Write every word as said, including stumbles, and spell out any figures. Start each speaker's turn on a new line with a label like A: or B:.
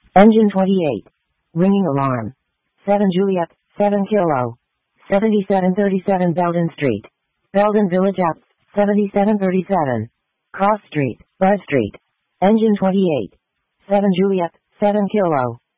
A: Engine twenty-eight. Ringing alarm. seven Juliet, seven Kilo. seventy-seven thirty-seven Belden Street. Belden Village Up, seventy-seven thirty-seven. Cross Street, Bud Street. Engine twenty-eight. seven Juliet, seven Kilo.